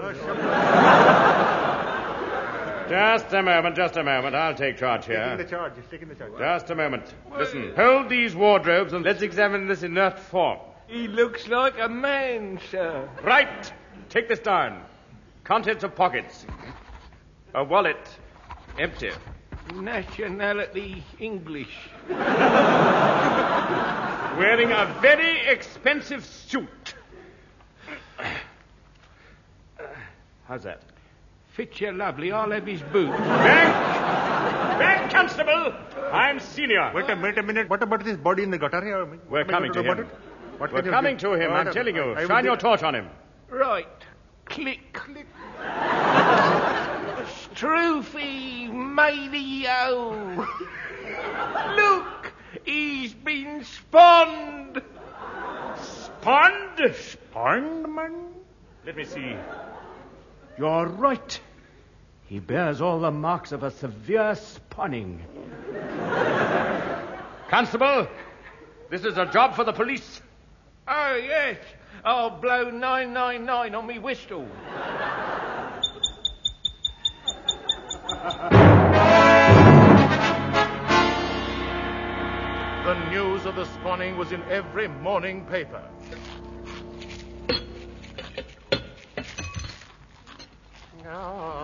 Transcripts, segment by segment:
Just a moment. I'll take charge here. He's taking the charge. Just a moment. Listen, hold these wardrobes and let's examine this inert form. He looks like a man, sir. Right. Take this down. Contents of pockets. A wallet. Empty. Nationality English. Wearing a very expensive suit. How's that? Fits you lovely. I'll have his boots. Back, Constable. I'm senior. Wait a minute. What about this body in the gutter here? We're coming to him. We're coming to him, I'm telling you. Shine your torch on him. Right. Click. Stroophy matey-o. Look, he's been spawned. Spawned? Spawned, man? Let me see. You're right. He bears all the marks of a severe spawning. Constable, this is a job for the police. Oh, yes. I'll blow 999 on me whistle. The news of the spawning was in every morning paper. No.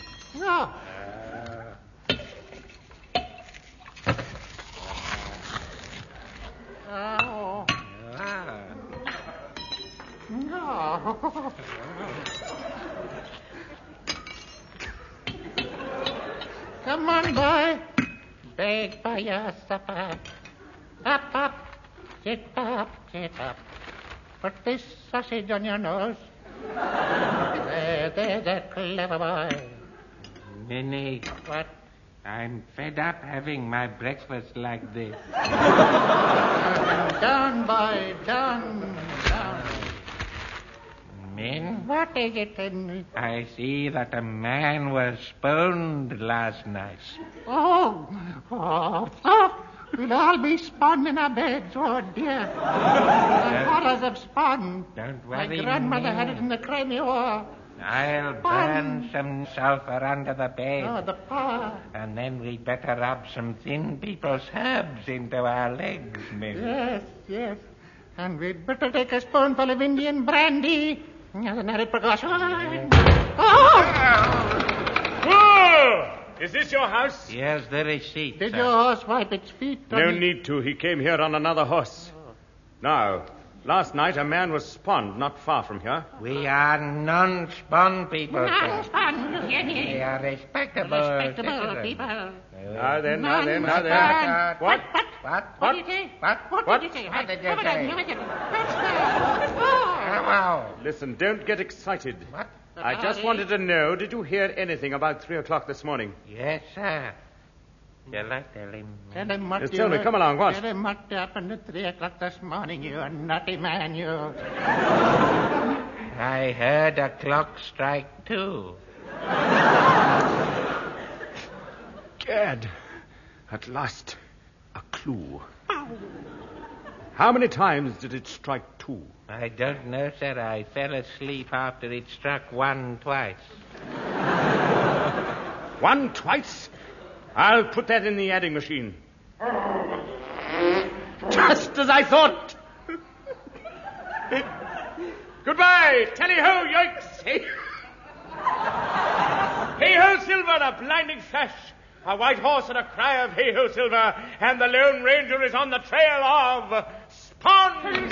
Come on, boy. Beg for your supper. Up. Sit up. Put this sausage on your nose. There's a clever boy. Minnie. What? I'm fed up having my breakfast like this. Down, boy, down. Min? What is it? I see that a man was spawned last night. Oh. We'll all be spawned in our beds. Oh, dear. The horrors of spawn. Don't worry, My grandmother Min. had it in the Crimean War. I'll burn some sulfur under the bed. Oh, the power. And then we'd better rub some thin people's herbs into our legs, Min. Yes. And we'd better take a spoonful of Indian brandy as an added precaution. Whoa! Is this your house? Here's the receipt, Did sir. your horse wipe its feet? No need to. He came here on another horse. Now, last night a man was spawned not far from here. We are non-spawn people, sir. Non-spawn, you hear me? We are respectable people. Now then. What? What did you say? What did you say? Wow. Listen, don't get excited. What? I just wanted to know, did you hear anything about 3 o'clock this morning? Yes, sir. Shall I tell him? Tell him what Yes, tell me, come along, what? Tell him what happened at 3 o'clock this morning, you naughty man, you. I heard a clock strike 2. Gad. At last, a clue. How many times did it strike 2? I don't know, sir. I fell asleep after it struck 1 twice. 1 twice? I'll put that in the adding machine. Just as I thought. Goodbye. Tally-ho, yoicks. Hey-ho, Silver, a blinding flash. A white horse and a cry of hey-ho, Silver. And the Lone Ranger is on the trail of Spawn.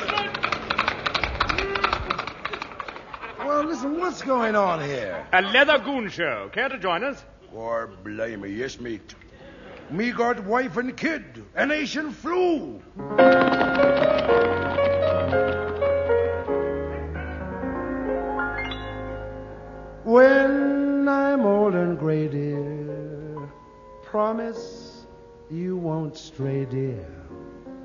Well, listen, what's going on here? A leather goon show. Care to join us? Or blame me, yes, mate. Me got wife and kid, a nation flew. When I'm old and gray, dear, promise you won't stray, dear.